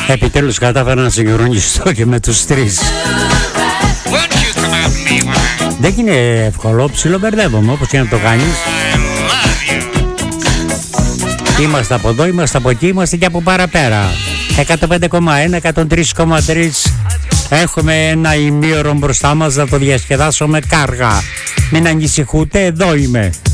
Επιτέλους κατάφερα να συγκρονιστώ και με τους τρεις. Δεν είναι εύκολο, ψιλομπερδεύομαι όπως και να το κάνεις. Είμαστε από εδώ, είμαστε από εκεί, είμαστε και από παραπέρα. 105,1, 103,3. Έχουμε ένα ημίωρο μπροστά μας να το διασκεδάσουμε κάργα. Μην ανησυχούτε, εδώ είμαι.